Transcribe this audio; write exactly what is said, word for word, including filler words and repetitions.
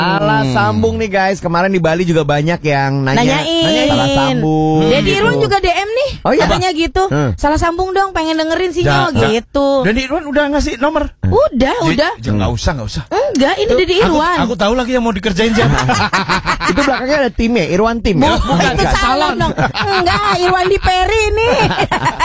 Salah sambung nih guys. Kemarin di Bali juga banyak yang nanya. Nanyain. Salah sambung. Dedi gitu. Irwan juga D M nih. Oh iya, katanya gitu. Hmm. Salah sambung dong, pengen dengerin sih Ja, Nyol ja. gitu. Dedi Irwan udah ngasih nomor. Udah, udah. Jangan nggak usah, nggak usah. Enggak, ini Dedi Aku, Irwan. aku tahu lagi yang mau dikerjain siapa. Itu belakangnya ada timnya, Irwan tim. Bu, ya? itu salon dong. Enggak, Irwan di Peri nih.